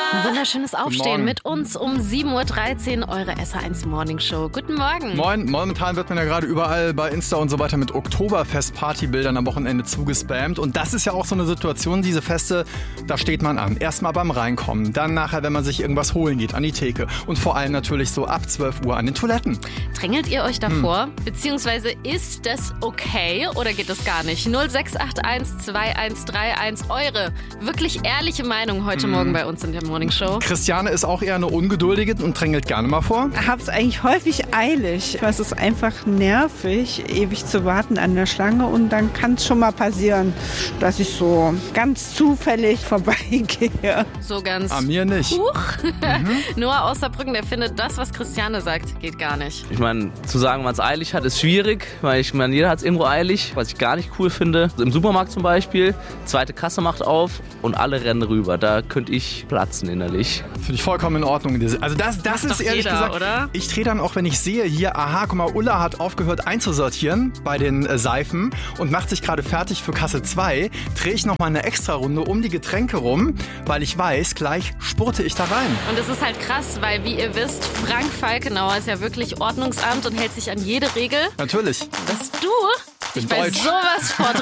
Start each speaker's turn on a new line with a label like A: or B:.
A: Wunderschönes Aufstehen mit uns um 7.13 Uhr, eure SH1 Morning Show. Guten Morgen.
B: Moin. Momentan wird man ja gerade überall bei Insta und so weiter mit Oktoberfest-Partybildern am Wochenende zugespammt. Und das ist ja auch so eine Situation, diese Feste, da steht man an. Erstmal beim Reinkommen, dann nachher, wenn man sich irgendwas holen geht, an die Theke. Und vor allem natürlich so ab 12 Uhr an den Toiletten.
A: Drängelt ihr euch davor? Beziehungsweise ist das okay oder geht das gar nicht? 0681 2131, eure wirklich ehrliche Meinung heute Morgen bei uns in der Morning Show.
B: Christiane ist auch eher eine Ungeduldige und drängelt gerne mal vor.
C: Ich habe es eigentlich häufig eilig. Es ist einfach nervig, ewig zu warten an der Schlange. Und dann kann es schon mal passieren, dass ich so ganz zufällig vorbeigehe.
A: So ganz.
B: An mir nicht.
A: Noah aus Saarbrücken, der findet das, was Christiane sagt, geht gar nicht.
D: Ich meine, zu sagen, man es eilig hat, ist schwierig, weil ich meine, jeder hat es irgendwo eilig. Was ich gar nicht cool finde, im Supermarkt zum Beispiel, zweite Kasse macht auf und alle rennen rüber. Da könnte ich platzen innerlich.
B: Finde ich vollkommen in Ordnung. Also das ist ehrlich
A: jeder,
B: gesagt,
A: oder?
B: Ich drehe dann auch, wenn ich sehe hier, aha, guck mal, Ulla hat aufgehört einzusortieren bei den Seifen und macht sich gerade fertig für Kasse 2, drehe ich nochmal eine extra Runde um die Getränke rum, weil ich weiß, gleich spurte ich da rein.
A: Und es ist halt krass, weil, wie ihr wisst, Frank Falkenauer ist ja wirklich Ordnungsamt und hält sich an jede Regel.
B: Natürlich.
A: Dass du dich
B: Bin
A: bei
B: deutsch.
A: sowas vor